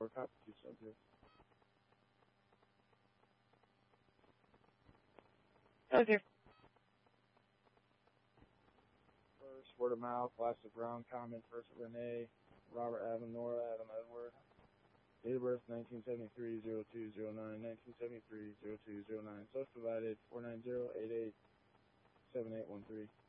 4, copy 2 subject. Okay. First, word of mouth, last of Brown, comment, first of Renee, Robert Adam, Nora Adam, Edward. Date of birth, 1973-0209, 1973-0209. Source provided, 490-887813.